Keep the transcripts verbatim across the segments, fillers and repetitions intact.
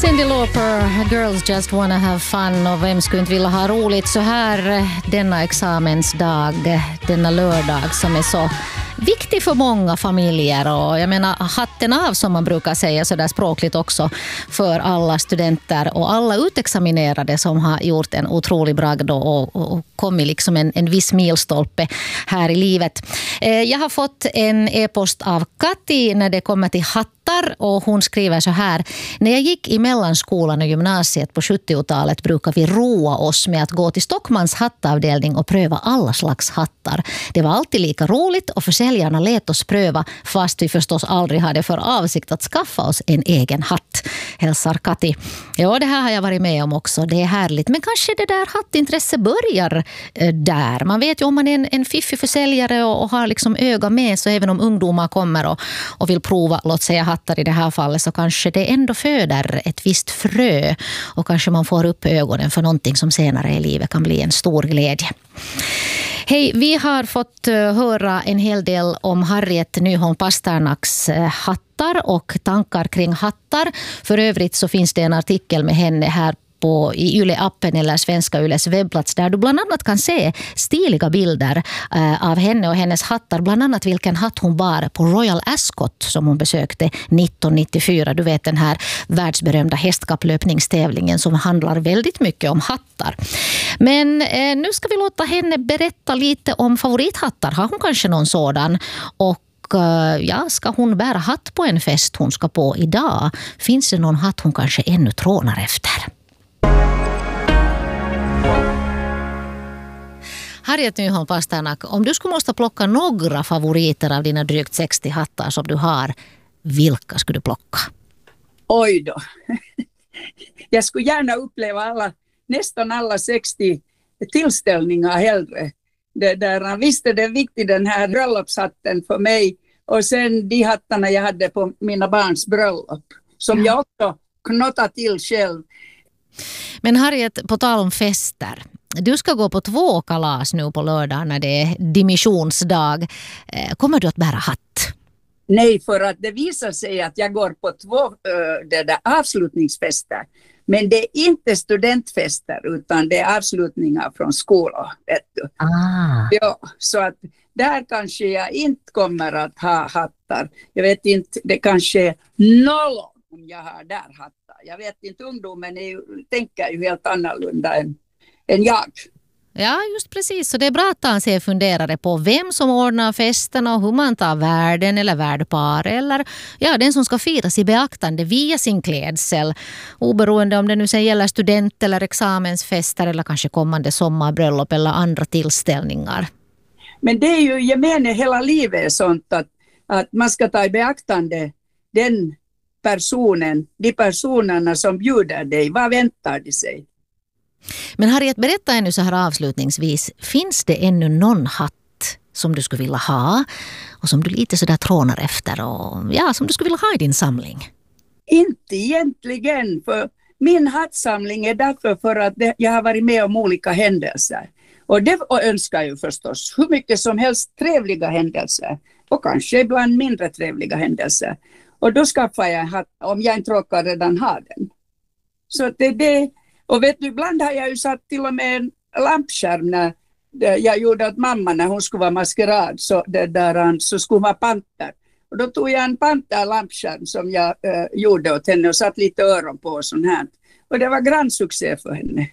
Cyndi Lauper, Girls Just Wanna Have Fun, och vem skulle inte vilja ha roligt så här denna examensdag, denna lördag som är så viktig för många familjer, och jag menar hatten av som man brukar säga så där språkligt också för alla studenter och alla utexaminerade som har gjort en otrolig bragd och, och, och kommit liksom en, en viss milstolpe här i livet. Eh, jag har fått en e-post av Kati när det kommer till hatt. Och hon skriver så här: när jag gick i mellanskolan och gymnasiet på sjuttiotalet brukade vi roa oss med att gå till Stockmans hattavdelning och pröva alla slags hattar. Det var alltid lika roligt och försäljarna lät oss pröva fast vi förstås aldrig hade för avsikt att skaffa oss en egen hatt. Hälsar Kati. Ja, det här har jag varit med om också. Det är härligt. Men kanske det där hattintresse börjar eh, där. Man vet ju om man är en, en fiffig försäljare och, och har liksom öga med, så även om ungdomar kommer och, och vill prova, låt säga hattar i det här fallet, så kanske det ändå föder ett visst frö och kanske man får upp ögonen för någonting som senare i livet kan bli en stor glädje. Hej, vi har fått höra en hel del om Harriet Nyholm Pasternaks hattar och tankar kring hattar. För övrigt så finns det en artikel med henne här på, i Yle-appen eller Svenska Yles webbplats där du bland annat kan se stiliga bilder eh, av henne och hennes hattar. Bland annat vilken hatt hon bar på Royal Ascot som hon besökte nittonhundranittiofyra. Du vet, den här världsberömda hästkapplöpningstävlingen som handlar väldigt mycket om hattar. Men eh, nu ska vi låta henne berätta lite om favorithattar. Har hon kanske någon sådan? Och ja, ska hon bära hatt på en fest hon ska på idag? Finns det någon hatt hon kanske ännu trånar efter? Harriet Nyholm Pasternak, om du skulle måste plocka några favoriter av dina drygt sextio hattar som du har, vilka skulle du plocka? Oj då. Jag skulle gärna uppleva alla, nästan alla sextio tillställningar hellre. Det där, visst är det viktigt, den här bröllopshatten för mig, och sen de hattarna jag hade på mina barns bröllop som jag också knottade till själv. Men Harriet, på tal om fester, du ska gå på två kalas nu på lördag när det är dimissionsdag. Kommer du att bära hatt? Nej, för att det visar sig att jag går på två uh, det där avslutningsfester. Men det är inte studentfester utan det är avslutningar från skolan. Vet du. Ah. Ja, så att där kanske jag inte kommer att ha hattar. Jag vet inte, det kanske är noll om jag har där hattar. Jag vet inte, ungdomen är ju, tänker ju helt annorlunda än, än jag. Ja, just precis. Så det är bra att han ser funderare på vem som ordnar festen och hur man tar värden eller värdpar eller ja, den som ska firas i beaktande via sin klädsel. Oberoende om det nu sen gäller student- eller examensfester eller kanske kommande sommarbröllop eller andra tillställningar. Men det är ju, jag menar, hela livet sånt att, att man ska ta i beaktande den personen, de personerna som bjuder dig. Vad väntar de sig? Men Harriet, berätta ännu så här avslutningsvis. Finns det ännu någon hatt som du skulle vilja ha och som du lite sådär trånar efter och ja, som du skulle vilja ha i din samling? Inte egentligen, för min hattsamling är därför för att det, jag har varit med om olika händelser. Och det önskar jag förstås hur mycket som helst trevliga händelser och kanske ibland mindre trevliga händelser. Och då skaffar jag en hatt om jag inte råkar redan ha den. Så det är det. Och vet du, ibland har jag ju satt till och med en lampskärm när jag gjorde åt mamma när hon skulle vara maskerad, så, det där, så skulle hon vara panter. Och då tog jag en panterlampskärm som jag äh, gjorde åt henne och satt lite öron på och sånt här. Och det var grannsuccé för henne.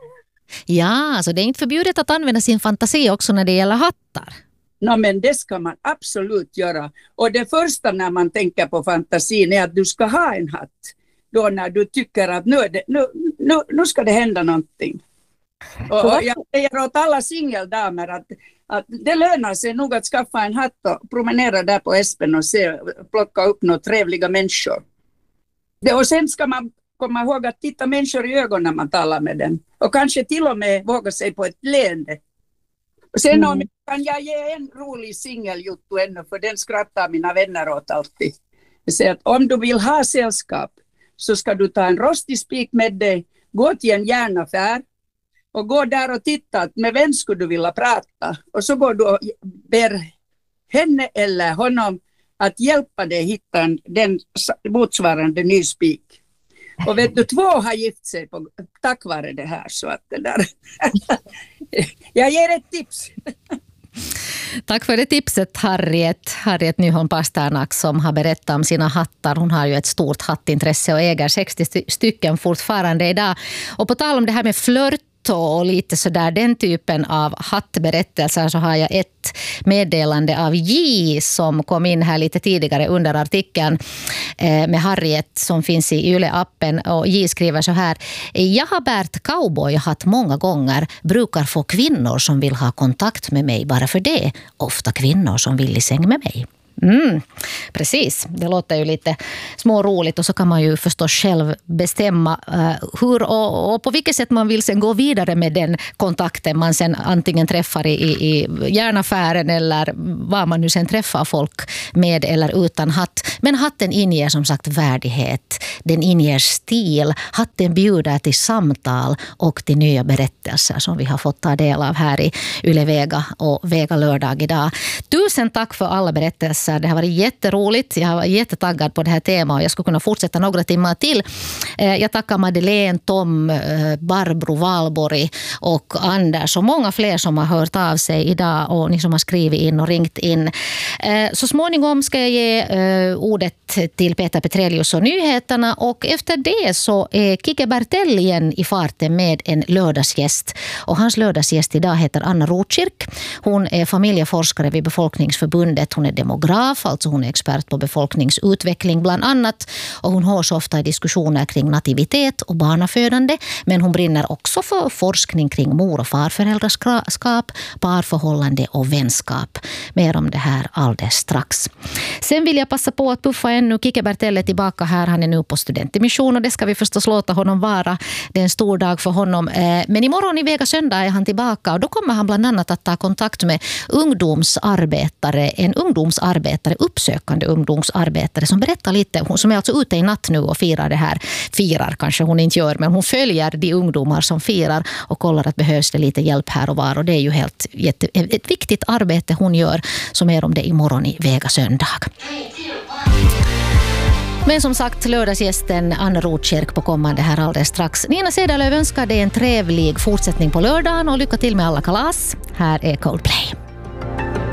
Ja, så det är inte förbjudet att använda sin fantasi också när det gäller hattar? No, men det ska man absolut göra. Och det första när man tänker på fantasin är att du ska ha en hatt. Då när du tycker att nu, det, nu, nu, nu ska det hända någonting. Och, och jag säger åt alla singeldamer att, att det lönar sig nog att skaffa en hatt och promenera där på Espen och se, plocka upp några trevliga människor. Det, och sen ska man komma ihåg att titta människor i ögonen när man talar med dem. Och kanske till och med våga sig på ett leende. Och sen mm. om, kan jag ge en rolig singeljuttu ännu, för den skrattar mina vänner åt alltid. Jag säger att om du vill ha sällskap så ska du ta en rostig spik med dig, gå till en järnaffär och gå där och titta att med vem skulle du vilja prata. Och så går du och ber henne eller honom att hjälpa dig hitta den motsvarande ny spik. Och vet du, två har gift sig på, tack vare det här. Så att det där. Jag ger ett tips. Tack för det tipset, Harriet. Harriet Nyholm Pasternak som har berättat om sina hattar. Hon har ju ett stort hattintresse och äger sextio stycken fortfarande idag. Och på tal om det här med flört och lite sådär den typen av hattberättelser så har jag ett meddelande av J som kom in här lite tidigare under artikeln med Harriet som finns i Yle-appen, och J skriver så här: jag har bärt cowboyhatt många gånger, brukar få kvinnor som vill ha kontakt med mig bara för det, ofta kvinnor som vill i säng med mig. Mm, precis, det låter ju lite småroligt, och så kan man ju förstås själv bestämma uh, hur och, och på vilket sätt man vill sen gå vidare med den kontakten man sen antingen träffar i, i, i järnaffären eller var man nu sen träffar folk med eller utan hatt. Men hatten inger som sagt värdighet, den inger stil, hatten bjuder till samtal och till nya berättelser som vi har fått ta del av här i Yle Vega och Vega lördag idag. Tusen tack för alla berättelser. Det har varit jätteroligt. Jag var jättetaggad på det här temat och jag skulle kunna fortsätta några timmar till. Jag tackar Madeleine, Tom, Barbro, Valborg och Anders och många fler som har hört av sig idag och ni som har skrivit in och ringt in. Så småningom ska jag ge ordet till Peter Petrelius och nyheterna, och efter det så är Kike Bertell igen i farten med en lördagsgäst, och hans lördagsgäst idag heter Anna Rotkirk. Hon är familjeforskare vid Befolkningsförbundet. Hon är demograf, alltså hon är expert på befolkningsutveckling bland annat, och hon hörs ofta i diskussioner kring nativitet och barnafödande, men hon brinner också för forskning kring mor- och farföräldraskap, parförhållande och vänskap. Mer om det här alldeles strax. Sen vill jag passa på att puffa ännu. Kike Bertell är tillbaka här. Han är nu på studentmission och det ska vi förstås låta honom vara. Det är en stor dag för honom. Men imorgon i Vega söndag är han tillbaka, och då kommer han bland annat att ta kontakt med ungdomsarbetare, en ungdomsarbetare, uppsökande ungdomsarbetare som berättar lite, hon som är alltså ute i natt nu och firar det här. Firar kanske hon inte gör, men hon följer de ungdomar som firar och kollar att behövs det lite hjälp här och var, och det är ju helt jätte, ett viktigt arbete hon gör, som är om det imorgon i Vega söndag. Men som sagt, lördagsgästen Anna Rotkirk på kommande här alldeles strax. Nina Cederlöv önskar dig en trevlig fortsättning på lördagen och lycka till med alla kalas. Här är Coldplay.